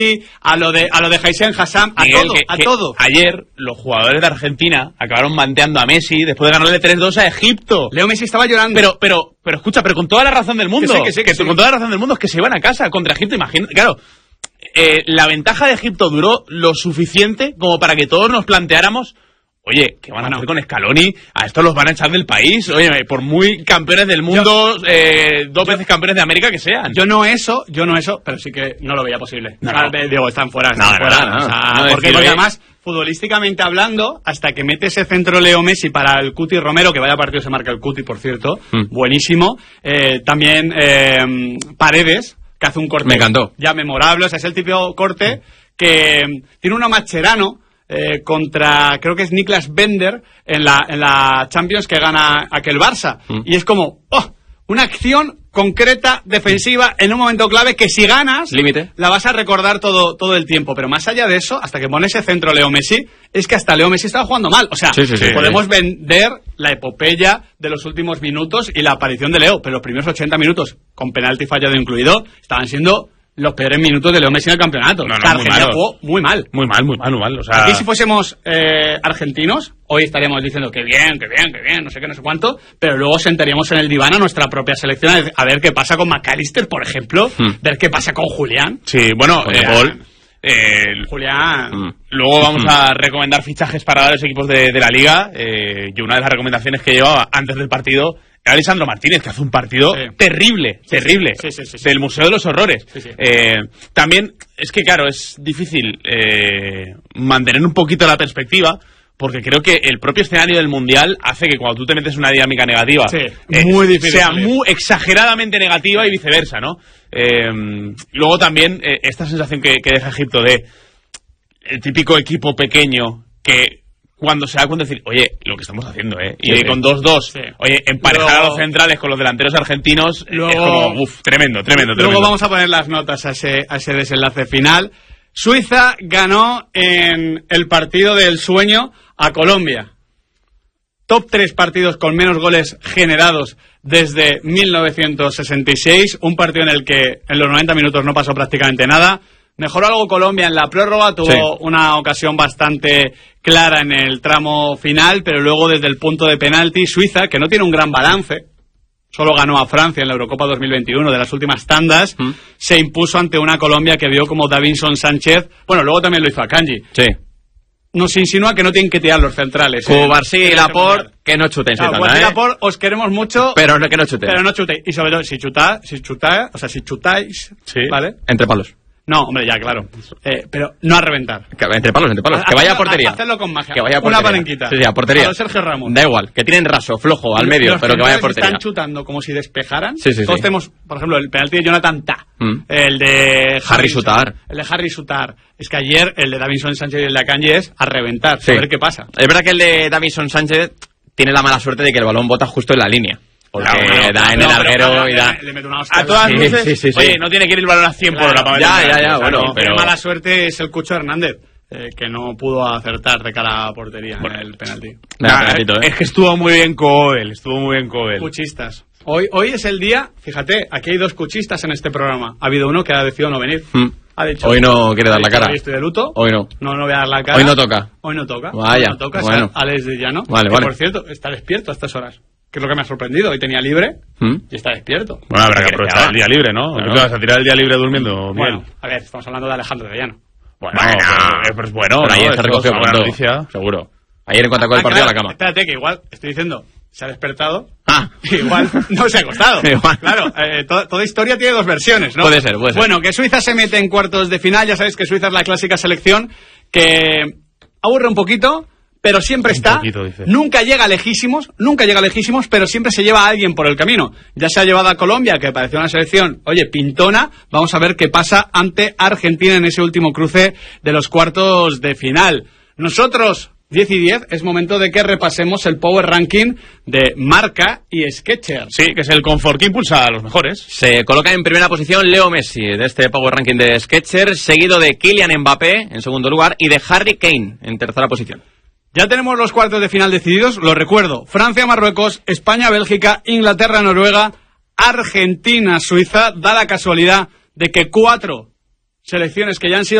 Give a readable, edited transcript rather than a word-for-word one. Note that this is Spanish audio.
a lo de Haysem Hassam, a todo. Ayer los jugadores de Argentina acabaron manteando a Messi después de ganarle 3-2 a Egipto. Leo Messi estaba llorando. Pero escucha, pero con toda la razón del mundo. Con toda la razón del mundo es que se iban a casa contra Egipto, imagino. Claro, la ventaja de Egipto duró lo suficiente como para que todos nos planteáramos, oye, ¿qué van a hacer con Scaloni? A estos los van a echar del país. Oye, por muy campeones del mundo, 2 veces campeones de América que sean. Yo no eso, pero sí que no lo veía posible. Digo, están fuera. Porque además, futbolísticamente hablando, hasta que mete ese centro Leo Messi para el Cuti Romero, que vaya partido se marca el Cuti, por cierto, buenísimo. También Paredes, que hace un corte me encantó. Ya memorable. O sea, es el típico corte que tiene uno Mascherano, contra, creo que es Niklas Bender en la Champions que gana aquel Barça. Y es como, una acción concreta, defensiva, en un momento clave que si ganas, límite, la vas a recordar todo el tiempo. Pero más allá de eso, hasta que pone ese centro Leo Messi, es que hasta Leo Messi estaba jugando mal. O sea, podemos vender la epopeya de los últimos minutos y la aparición de Leo, pero los primeros 80 minutos, con penalti fallado incluido, estaban siendo los peores minutos de Leo Messi en el campeonato. Argentina jugó muy mal. Muy mal. O sea... Aquí si fuésemos argentinos, hoy estaríamos diciendo que bien, no sé qué, no sé cuánto, pero luego sentaríamos en el diván a nuestra propia selección a ver qué pasa con McAllister, por ejemplo, ver qué pasa con Julián. Sí, bueno, Julián. Luego vamos a recomendar fichajes para los equipos de la Liga, y una de las recomendaciones que llevaba antes del partido era Lisandro Martínez, que hace un partido terrible, del Museo de los Horrores. También es que, claro, es difícil mantener un poquito la perspectiva, porque creo que el propio escenario del Mundial hace que cuando tú te metes en una dinámica negativa, muy difícil, sea muy exageradamente negativa y viceversa, ¿no? Luego también esta sensación que deja Egipto de el típico equipo pequeño que cuando se da cuenta de decir, oye, lo que estamos haciendo, y con 2-2, oye, emparejar a los centrales con los delanteros argentinos, es como, tremendo. Luego vamos a poner las notas a ese desenlace final. Suiza ganó en el partido del sueño a Colombia. Top 3 partidos con menos goles generados desde 1966. Un partido en el que en los 90 minutos no pasó prácticamente nada. Mejoró algo Colombia en la prórroga, tuvo una ocasión bastante clara en el tramo final, pero luego desde el punto de penalti, Suiza, que no tiene un gran balance, solo ganó a Francia en la Eurocopa 2021 de las últimas tandas, se impuso ante una Colombia que vio como Davinson Sánchez, bueno, luego también lo hizo Akanji. Nos insinúa que no tienen que tirar los centrales. Cubarsí y Laporte, que no chuten. Cubarsí y Laporte, os queremos mucho, pero que no chuten. Pero no chuten. Y sobre todo, si chutáis, ¿vale? Entre palos. No, hombre, ya, claro. Pero no a reventar. Entre palos. Que vaya a portería. Hacerlo con magia. Que vaya a portería. Una palanquita. Sí, a portería. A Sergio Ramos. Da igual, que tienen raso, flojo, al medio, pero que vaya a portería. Están chutando como si despejaran. Todos tenemos, por ejemplo, el penalti de Jonathan Tah. El de Harry Sutar. El de Harry Sutar. Es que ayer el de Davinson Sánchez y el de Akanji es a reventar. A ver qué pasa. Es verdad que el de Davinson Sánchez tiene la mala suerte de que el balón bota justo en la línea. Porque da en el larguero y da... A todas luces, oye, no tiene que ir el balón a 100 por hora. Ya, bueno. Pero mala suerte es el Cucho Hernández, que no pudo acertar de cara a portería en el penalti. Es que estuvo muy bien Coel, Cuchistas. Hoy es el día, fíjate, aquí hay 2 cuchistas en este programa. Ha habido uno que ha decidido no venir. Ha dicho, hoy no quiere dar la cara. Hoy estoy de luto. Hoy no. No voy a dar la cara. Hoy no toca. Vaya. No toca, bueno. Alex de Llano. Vale. Por cierto, está despierto a estas horas. Que es lo que me ha sorprendido. Hoy tenía libre y está despierto. Bueno, habrá que aprovechar el día libre, ¿no? ¿Tú te vas a tirar el día libre durmiendo? Bueno, a ver, estamos hablando de Alejandro de Llano. Bueno, pues bueno, pero ayer se recogió buena noticia. Seguro. Ayer en cuanto acabó el partido a la cama. Espérate, que igual, estoy diciendo, se ha despertado. Igual no se ha acostado. Claro, toda historia tiene 2 versiones, ¿no? Puede ser. Bueno, que Suiza se mete en cuartos de final. Ya sabéis que Suiza es la clásica selección que aburre un poquito, pero siempre está, nunca llega lejísimos, pero siempre se lleva a alguien por el camino. Ya se ha llevado a Colombia, que parecía una selección, pintona. Vamos a ver qué pasa ante Argentina en ese último cruce de los cuartos de final. Nosotros, 10 y 10, es momento de que repasemos el Power Ranking de Marca y Skechers. Sí, que es el confort que impulsa a los mejores. Se coloca en primera posición Leo Messi de este Power Ranking de Skechers, seguido de Kylian Mbappé en segundo lugar y de Harry Kane en tercera posición. Ya tenemos los cuartos de final decididos, lo recuerdo. Francia, Marruecos, España, Bélgica, Inglaterra, Noruega, Argentina, Suiza. Da la casualidad de que 4 selecciones que ya han sido